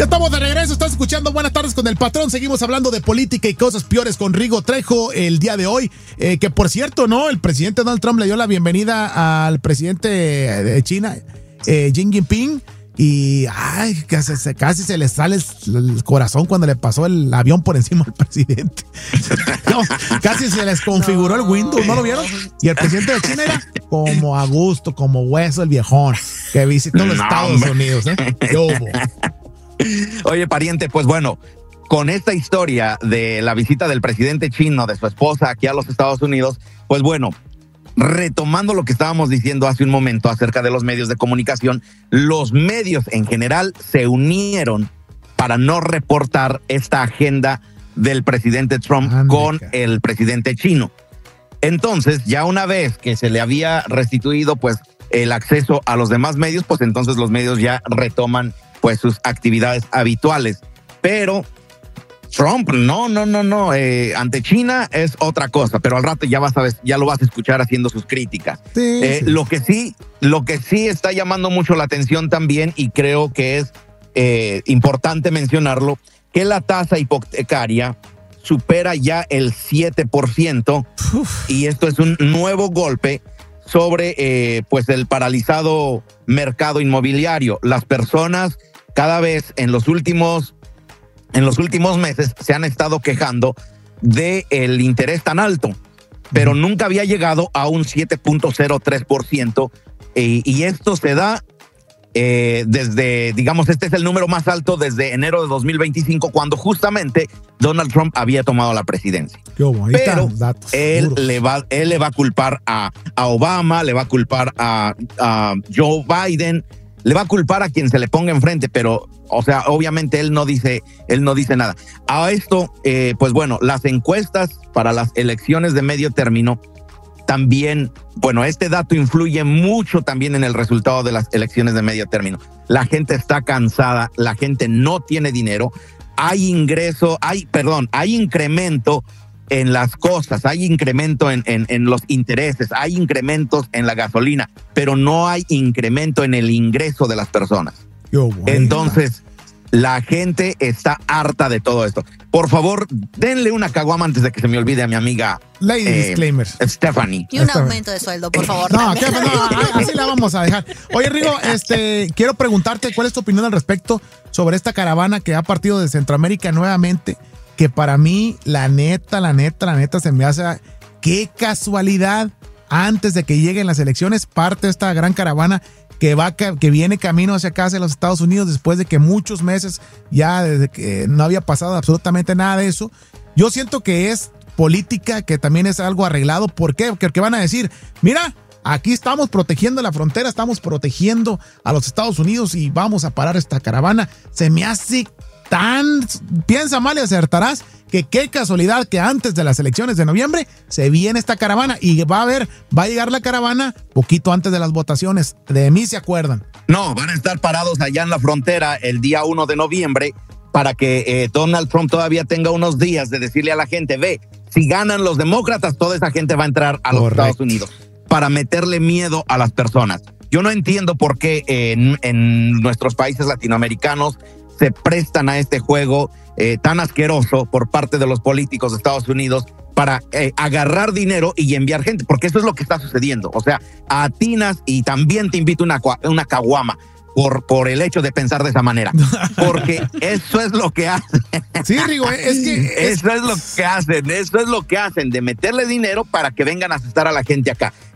Ya estamos de regreso, estás escuchando Buenas tardes con el patrón. Seguimos hablando de política y cosas peores con Rigo Trejo el día de hoy. Que por cierto, ¿no? El presidente Donald Trump le dio la bienvenida al presidente de China, Xi Jinping. Y casi se le sale el corazón cuando le pasó el avión por encima al presidente. No, casi se les configuró el Windows, ¿no lo vieron? Y el presidente de China era como a gusto, como hueso el viejón, que visitó los Estados Unidos. ¿Qué hubo? Oye, pariente, pues bueno, con esta historia de la visita del presidente chino, de su esposa aquí a los Estados Unidos, pues bueno, retomando lo que estábamos diciendo hace un momento acerca de los medios de comunicación, los medios en general se unieron para no reportar esta agenda del presidente Trump con el presidente chino. Entonces, ya una vez que se le había restituido pues el acceso a los demás medios, pues entonces los medios ya retoman pues sus actividades habituales. Pero Trump, no. Ante China es otra cosa, pero al rato ya lo vas a escuchar haciendo sus críticas. Sí. Lo que sí está llamando mucho la atención también, y creo que es importante mencionarlo, que la tasa hipotecaria supera ya el 7%. Y esto es un nuevo golpe sobre pues el paralizado mercado inmobiliario. Las personas cada vez en los últimos meses se han estado quejando del interés tan alto, pero nunca había llegado a un 7.03%, y esto se da desde, digamos, este es el número más alto desde enero de 2025, cuando justamente Donald Trump había tomado la presidencia. Pero él le va a culpar a Obama, le va a culpar a Joe Biden, le va a culpar a quien se le ponga enfrente, pero, o sea, obviamente él no dice nada. A esto, pues bueno, las encuestas para las elecciones de medio término también, bueno, este dato influye mucho también en el resultado de las elecciones de medio término. La gente está cansada, la gente no tiene dinero, hay incremento en las cosas, hay incremento en los intereses, hay incrementos en la gasolina, pero no hay incremento en el ingreso de las personas. Entonces, la gente está harta de todo esto. Por favor, denle una caguama antes de que se me olvide a mi amiga Lady Disclaimer Stephanie. Y un aumento de sueldo, por favor. No, así la vamos a dejar. Oye, Rigo, quiero preguntarte cuál es tu opinión al respecto sobre esta caravana que ha partido de Centroamérica nuevamente, que para mí, la neta, se me hace, qué casualidad, antes de que lleguen las elecciones, parte esta gran caravana que viene camino hacia acá, hacia los Estados Unidos, después de que muchos meses ya, desde que no había pasado absolutamente nada de eso. Yo siento que es política, que también es algo arreglado. ¿Por qué? Porque van a decir, mira, aquí estamos protegiendo la frontera, estamos protegiendo a los Estados Unidos y vamos a parar esta caravana. Se me hace piensa mal y acertarás, que qué casualidad que antes de las elecciones de noviembre se viene esta caravana, y va a llegar la caravana poquito antes de las votaciones. De mí se acuerdan. No, van a estar parados allá en la frontera el día 1 de noviembre para que Donald Trump todavía tenga unos días de decirle a la gente, ve, si ganan los demócratas, toda esa gente va a entrar a los Estados Unidos, para meterle miedo a las personas. Yo no entiendo por qué en nuestros países latinoamericanos se prestan a este juego tan asqueroso por parte de los políticos de Estados Unidos para agarrar dinero y enviar gente, porque eso es lo que está sucediendo. O sea, atinas, y también te invito una caguama por el hecho de pensar de esa manera, porque eso es lo que hacen. Sí, Rigo, eso es lo que hacen, de meterle dinero para que vengan a asustar a la gente acá.